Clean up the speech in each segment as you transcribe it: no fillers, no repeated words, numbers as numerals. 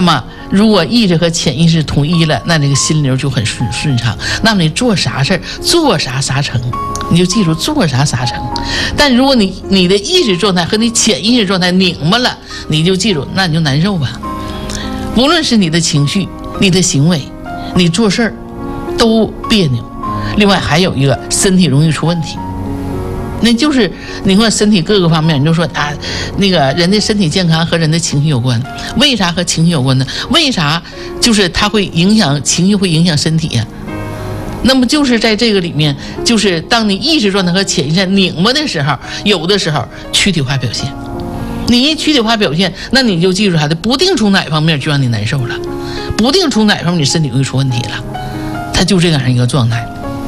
么如果意识和潜意识统一了，那这个心流就很顺畅。那么你做啥事儿，做啥成，你就记住做啥成。但如果你的意识状态和你潜意识状态拧巴了，你就记住，那你就难受吧。无论是你的情绪、你的行为、你做事儿都别扭。另外还有一个，身体容易出问题。那就是你看身体各个方面，你就说啊，那个人的身体健康和人的情绪有关。为啥和情绪有关呢？为啥就是它会影响情绪，会影响身体呀？那么就是在这个里面，就是当你意识状态和潜意识拧巴的时候，有的时候躯体化表现。你一躯体化表现，那你就记住啥的，不定从哪方面就让你难受了，不定从哪方面你身体会出问题了，它就这样一个状态。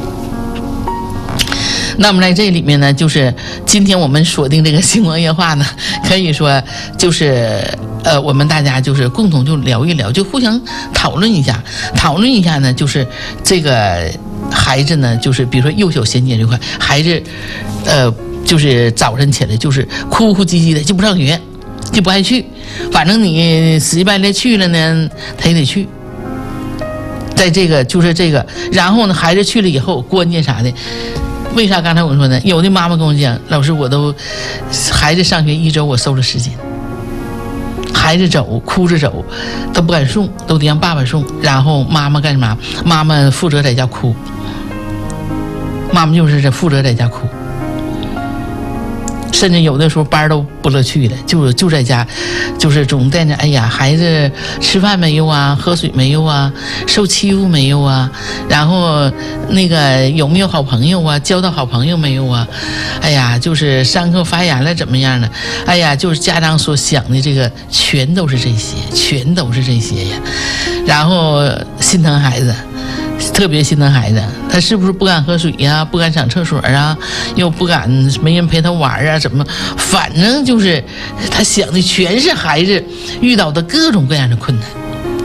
那么在这里面呢，就是今天我们锁定这个星光夜话呢，可以说就是我们大家就是共同就聊一聊，就互相讨论一下呢，就是这个孩子呢，就是比如说幼小衔接这块，孩子就是早晨起来就是哭哭唧唧的，就不上学，就不爱去，反正你死乞白赖去了呢，他也得去。在这个就是这个，然后呢，孩子去了以后，关键啥的。为啥刚才我说呢？有的妈妈跟我讲，老师，孩子上学1周我瘦了10斤，孩子走哭着走都不敢送，都得让爸爸送，然后妈妈干嘛？妈妈负责在家哭，妈妈就是负责在家哭，甚至有的时候班都不乐去了，就在家，就是总在那，哎呀，孩子吃饭没有啊，喝水没有啊，受欺负没有啊，然后那个有没有好朋友啊，交到好朋友没有啊，哎呀，就是上课发言了怎么样呢？哎呀，就是家长所想的这个全都是这些呀，然后心疼孩子。特别心疼孩子，他是不是不敢喝水呀，不敢上厕所啊，又不敢没人陪他玩啊，怎么，反正就是他想的全是孩子遇到的各种各样的困难。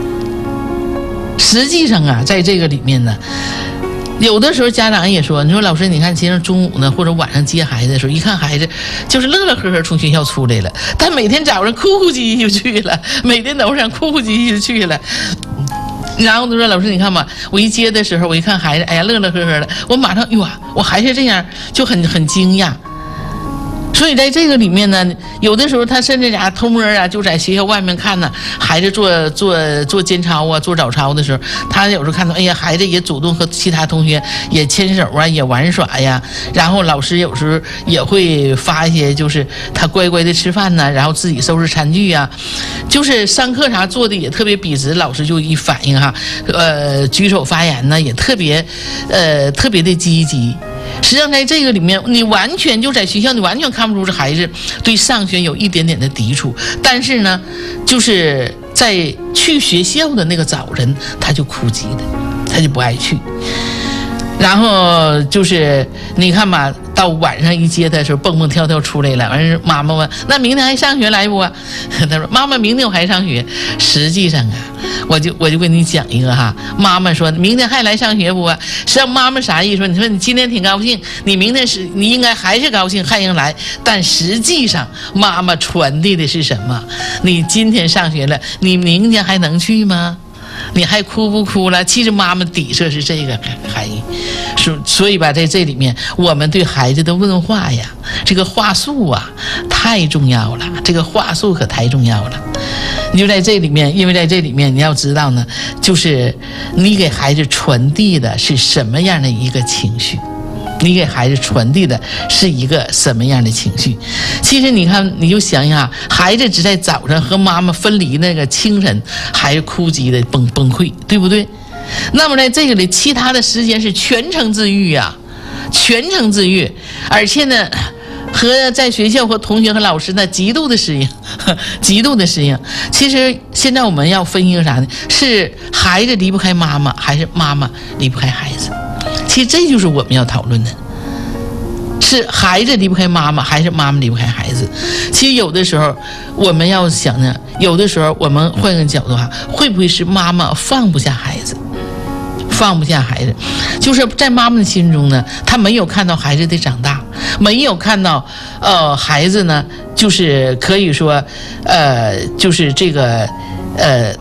实际上啊，在这个里面呢，有的时候家长也说，你说老师，你看今天中午呢或者晚上接孩子的时候，一看孩子就是乐乐呵呵从学校出来了，但每天早上哭哭唧唧就去了，每天早上哭哭唧唧就去了。然后他说，老师你看吧，我一接的时候，我一看孩子，哎呀乐乐呵呵的，我马上我还是这样，就很惊讶。所以在这个里面呢，有的时候他甚至偷摸啊，就在学校外面看呢，孩子做间操啊，做早操的时候，他有时候看到，哎呀，孩子也主动和其他同学也牵手啊，也玩耍呀。然后老师有时候也会发一些，就是他乖乖的吃饭呢，然后自己收拾餐具啊，就是上课啥做的也特别笔直，老师就一反应哈，举手发言呢也特别的积极。实际上在这个里面，你完全就在学校，你完全看不出这孩子对上学有一点点的抵触，但是呢，就是在去学校的那个早晨，他就哭唧的，他就不爱去。然后就是你看吧，到晚上一接他的时候，蹦蹦跳跳出来了。完事妈妈问：“那明天还上学来不？”他说：“妈妈，明天我还上学。”实际上啊，我就跟你讲一个哈，妈妈说明天还来上学不？实际上妈妈啥意思？你说你今天挺高兴，你明天你应该还是高兴，还应来。但实际上妈妈传递的是什么？你今天上学了，你明天还能去吗？你还哭不哭了？其实妈妈底色是这个含义，所以吧，在这里面，我们对孩子的问话呀，这个话术啊，太重要了。这个话术可太重要了。你就在这里面，因为在这里面你要知道呢，就是你给孩子传递的是什么样的一个情绪。你给孩子传递的是一个什么样的情绪？其实你看，你就想想，孩子只在早上和妈妈分离那个清晨，还是哭唧的崩溃，对不对？那么在这个里，其他的时间是全程自愈呀，全程自愈，而且呢，和在学校和同学和老师呢极度的适应，极度的适应。其实现在我们要分析个啥呢？是孩子离不开妈妈，还是妈妈离不开孩子？其实这就是我们要讨论的，是孩子离不开妈妈，还是妈妈离不开孩子？其实有的时候我们要想呢，有的时候我们换个角度哈，会不会是妈妈放不下孩子？放不下孩子，就是在妈妈的心中呢，她没有看到孩子的长大，没有看到孩子呢，就是可以说就是这个